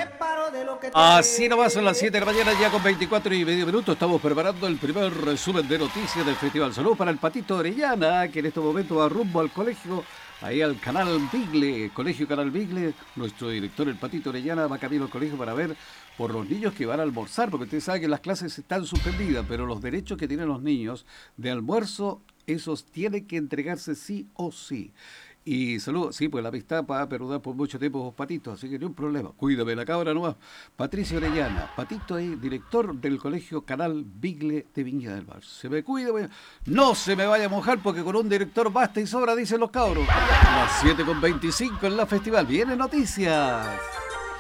Así nomás son las 7 de la mañana, ya con 24 y medio minutos. Estamos preparando el primer resumen de noticias del Festival. Saludos para el Patito Orellana, que en este momento va rumbo al colegio, ahí al Canal Bigle, Colegio Canal Bigle. Nuestro director, el Patito Orellana, va camino al colegio para ver por los niños que van a almorzar, porque usted sabe que las clases están suspendidas, pero los derechos que tienen los niños de almuerzo, esos tienen que entregarse sí o sí. Y saludos, sí, pues la amistad va a perdurar por mucho tiempo vos, Patito, así que no hay un problema. Cuídame la cabra nomás. Patricio Orellana, Patito ahí, director del colegio Canal Bigle de Viña del Mar. Se me cuida, no se me vaya a mojar porque con un director basta y sobra, dicen los cabros. Las 7:25 en la festival. Vienen noticias.